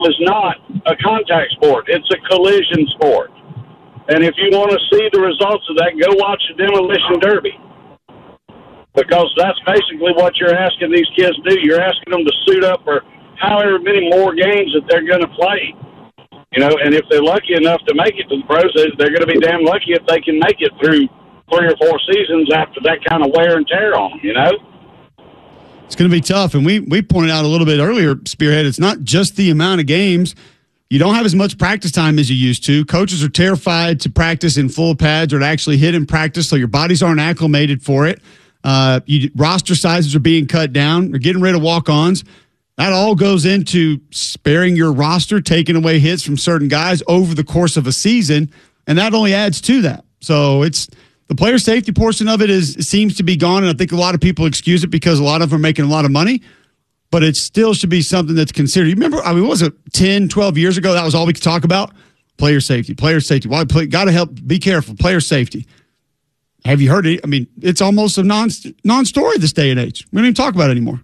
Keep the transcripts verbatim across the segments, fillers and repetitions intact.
is not a contact sport. It's a collision sport. And if you want to see the results of that, go watch the Demolition Derby. Because that's basically what you're asking these kids to do. You're asking them to suit up for however many more games that they're going to play. You know, and if they're lucky enough to make it to the pros, they're going to be damn lucky if they can make it through three or four seasons after that kind of wear and tear on them, you know? It's going to be tough. And we, we pointed out a little bit earlier, Spearhead, it's not just the amount of games. You don't have as much practice time as you used to. Coaches are terrified to practice in full pads or to actually hit in practice, so your bodies aren't acclimated for it. Uh, you, roster sizes are being cut down. They're getting rid of walk-ons. That all goes into sparing your roster, taking away hits from certain guys over the course of a season, and that only adds to that. So it's the player safety portion of it is seems to be gone, and I think a lot of people excuse it because a lot of them are making a lot of money, but it still should be something that's considered. You remember, I mean, what was it, ten, twelve years ago? That was all we could talk about? Player safety, player safety. Why play? Got to help, be careful, player safety. Have you heard it? I mean, it's almost a non, non-story this day and age. We don't even talk about it anymore.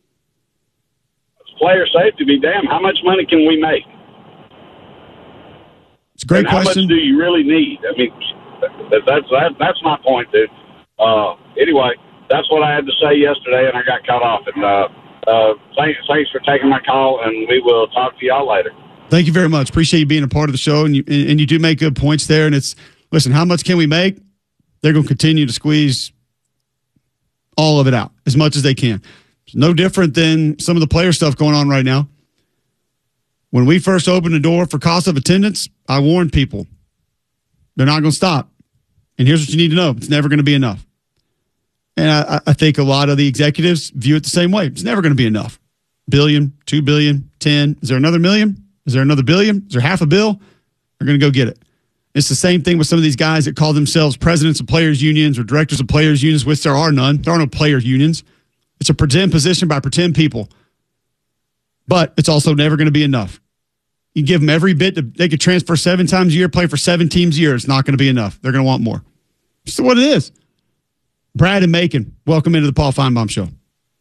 Player safety, be damn, how much money can we make? It's a great and how question. How much do you really need? I mean, that, that's that, that's my point, dude. Uh, anyway, that's what I had to say yesterday, and I got cut off. And uh, uh, thanks, thanks for taking my call, and we will talk to y'all later. Thank you very much. Appreciate you being a part of the show, and you and you do make good points there. And it's listen, how much can we make? They're going to continue to squeeze all of it out as much as they can. It's no different than some of the player stuff going on right now. When we first opened the door for cost of attendance, I warned people they're not going to stop. And here's what you need to know. It's never going to be enough. And I, I think a lot of the executives view it the same way. It's never going to be enough. Billion, two billion, ten. Is there another million? Is there another billion? Is there half a bill? They're going to go get it. It's the same thing with some of these guys that call themselves presidents of players' unions or directors of players' unions, which there are none. There are no players' unions. It's a pretend position by pretend people. But it's also never going to be enough. You give them every bit. To, they could transfer seven times a year, play for seven teams a year. It's not going to be enough. They're going to want more. It's what it is. Brad and Macon, welcome into the Paul Feinbaum Show.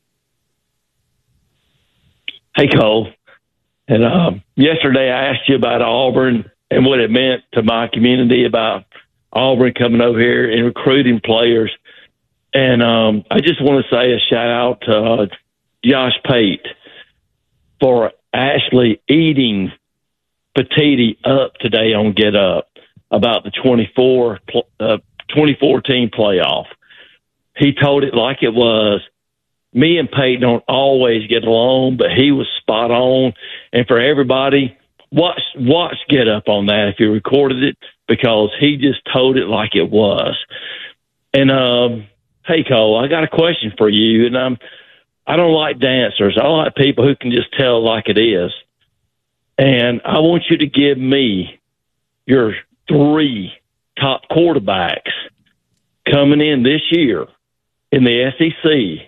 Hey, Cole. And um, yesterday I asked you about Auburn and what it meant to my community about Auburn coming over here and recruiting players. And um, I just want to say a shout out to uh, Josh Pate for actually eating Petiti up today on Get Up about the twenty-four, uh, twenty fourteen playoff. He told it like it was. Me and Pate don't always get along, but he was spot on. And for everybody, watch watch Get Up on that if you recorded it, because he just told it like it was. And um, hey, Cole, I got a question for you. And I'm I don't like dancers. I like people who can just tell like it is. And I want you to give me your three top quarterbacks coming in this year in the S E C.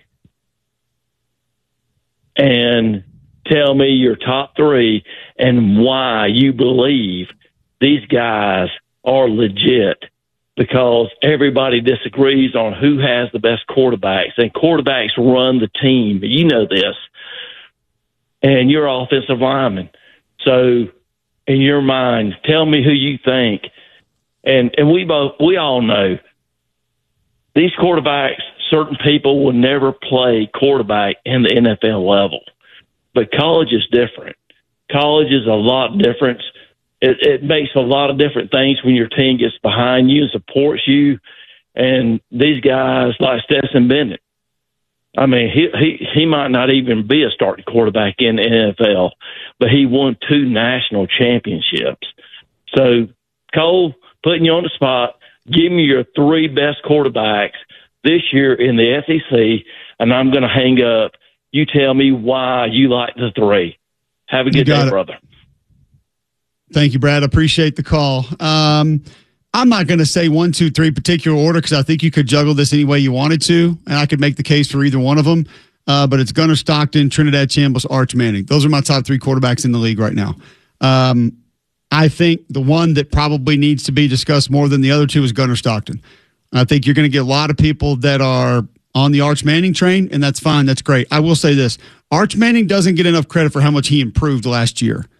And tell me your top three and why you believe these guys are legit, because everybody disagrees on who has the best quarterbacks, and quarterbacks run the team. You know this. And you're offensive lineman. So in your mind, tell me who you think. And and we both we all know these quarterbacks, certain people will never play quarterback in the N F L level. But college is different. College is a lot different. It, it makes a lot of different things when your team gets behind you and supports you. And these guys like Stetson Bennett, I mean, he, he, he might not even be a starting quarterback in the N F L, but he won two national championships. So, Cole, putting you on the spot, give me your three best quarterbacks this year in the S E C, and I'm going to hang up. You tell me why you like the three. Have a good day, it. brother. Thank you, Brad. I appreciate the call. Um, I'm not going to say one, two, three particular order, because I think you could juggle this any way you wanted to, and I could make the case for either one of them. Uh, but it's Gunnar Stockton, Trinidad Chambliss, Arch Manning. Those are my top three quarterbacks in the league right now. Um, I think the one that probably needs to be discussed more than the other two is Gunnar Stockton. I think you're going to get a lot of people that are on the Arch Manning train, and that's fine. That's great. I will say this. Arch Manning doesn't get enough credit for how much he improved last year.